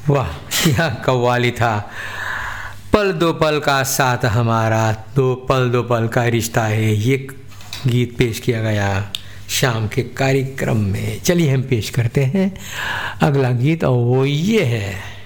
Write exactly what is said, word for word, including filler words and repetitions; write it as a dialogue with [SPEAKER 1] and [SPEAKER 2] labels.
[SPEAKER 1] वाह, क्या कव्वाली था। पल दो पल का साथ हमारा, दो पल दो पल का रिश्ता है, ये गीत पेश किया गया शाम के कार्यक्रम में। चलिए हम पेश करते हैं अगला गीत, और वो ये है